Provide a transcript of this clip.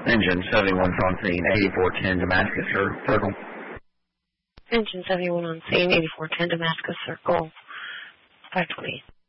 Engine 71's on scene, 8410 Damascus Circle. Engine 71 on scene, 8410 Damascus Circle, 520.